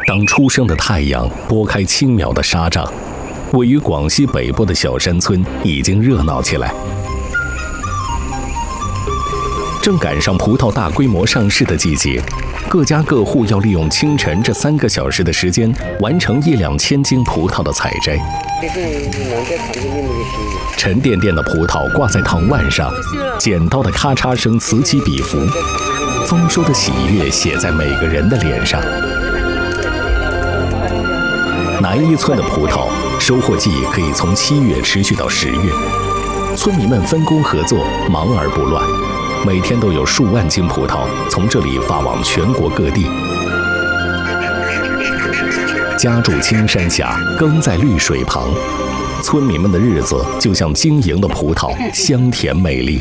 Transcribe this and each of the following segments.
当初升的太阳拨开轻渺的纱帐，位于广西北部的小山村已经热闹起来。正赶上葡萄大规模上市的季节，各家各户要利用清晨这3个小时的时间，完成1两千斤葡萄的采摘。沉甸甸的葡萄挂在糖腕上，剪刀的咔嚓声此起彼伏，丰收的喜悦写在每个人的脸上。南一村的葡萄收获季可以从7月持续到10月，村民们分工合作，忙而不乱。每天都有数万斤葡萄从这里发往全国各地。家住青山下，耕在绿水旁，村民们的日子就像晶莹的葡萄，香甜美丽。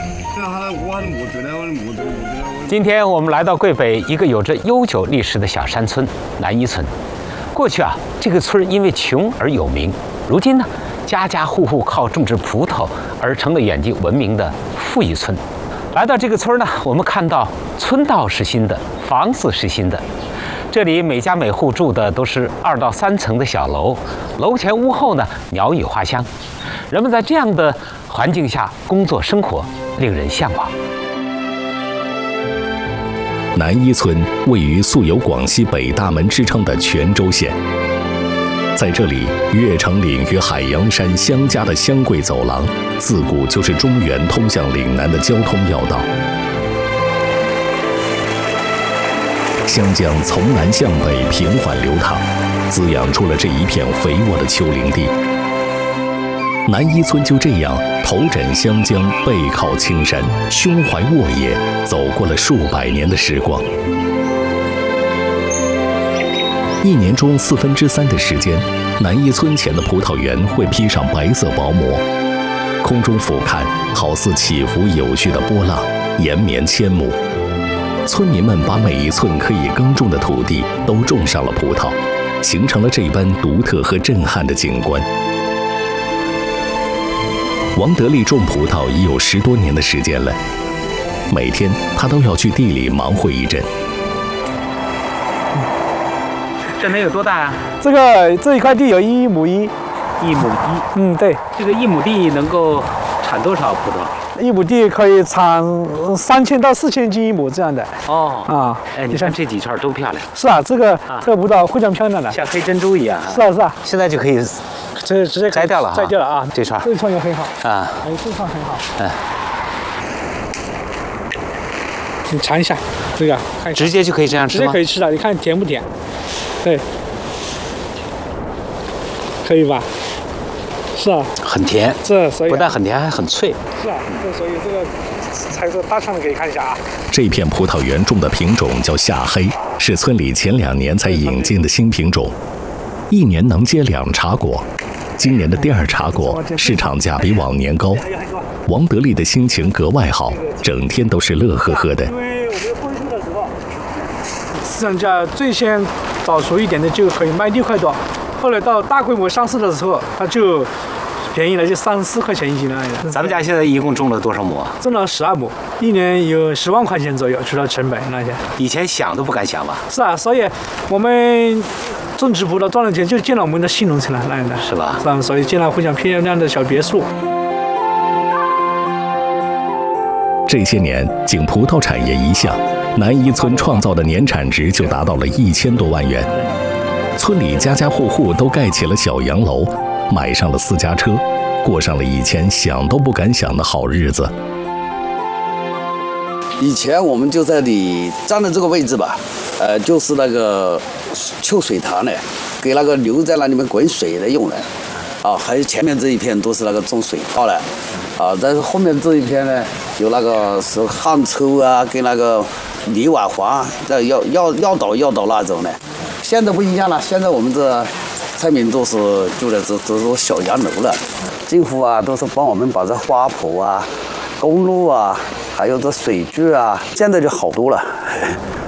今天我们来到贵北一个有着悠久历史的小山村南一村。过去这个村因为穷而有名，如今呢，家家户户靠种植葡萄而成了远近闻名的富裕村。来到这个村呢，我们看到村道是新的，房子是新的。这里每家每户住的都是2到3层的小楼，楼前屋后呢鸟语花香。人们在这样的环境下工作生活，令人向往。 南一村位于素有广西北大门之称的泉州县，在这里，越城岭与海洋山相夹的湘桂走廊，自古就是中原通向岭南的交通要道。湘江从南向北平缓流淌，滋养出了这一片肥沃的丘陵地。南一村就这样头枕湘江，背靠青山，胸怀沃野，走过了数百年的时光。1年中3/4的时间，南一村前的葡萄园会披上白色薄膜，空中俯瞰，好似起伏有序的波浪，延绵千亩。村民们把每一寸可以耕种的土地都种上了葡萄，形成了这般独特和震撼的景观。王德利种葡萄已有10多年的时间了，每天他都要去地里忙活一阵。 这能有多大啊？ 这一块地有1亩1。 1亩1。 对。 这个1亩地能够产多少葡萄 ？1亩地可以产3000到4000斤1亩这样的。 哦。哎，你看这几串都漂亮。 是啊，这个葡萄非常漂亮的， 像黑珍珠一样。 是啊。 现在就可以， 直接摘掉了摘掉了啊！ 这串也很好啊。 哎，这串很好。你尝一下，这个直接就可以这样吃吗？ 直接可以吃了，你看甜不甜？对，可以吧？是啊， 很甜。 所以不但很甜，还很脆。 是啊，所以这个才是大串的，可以看一下啊。 这片葡萄园种的品种叫夏黑，是村里前2年才引进的新品种，1年能结2茶果。今年的第2茶果市场价比往年高，王德利的心情格外好，整天都是乐呵呵的。 因为我们丰收的时候，市场价最先早熟一点的就可以卖6块多，后来到大规模上市的时候，它就便宜了，就3、4块钱1斤了。 咱们家现在一共种了多少亩？ 种了12亩，1年有10万块钱左右，除了成本那些。 以前想都不敢想吧？ 是啊，所以我们种植葡萄赚了钱，就建了我们的新农村了，那样的。 是吧？ 是啊，所以建了非常漂亮的小别墅。 这些年，仅葡萄产业一项，南一村创造的年产值就达到了1000多万元。村里家家户户都盖起了小洋楼，买上了私家车，过上了以前想都不敢想的好日子。 以前我们就在你站的这个位置吧，就是那个修水塘的，给那个牛在那里面滚水的用的，还有前面这一片都是那个种水稻的，但是后面这一片呢，有那个是旱抽啊，跟那个泥瓦房，要倒那种的。现在不一样了，现在我们这村民都是住的这种小洋楼了，政府啊都是帮我们把这花圃啊、公路啊，还有这水渠啊，现在就好多了。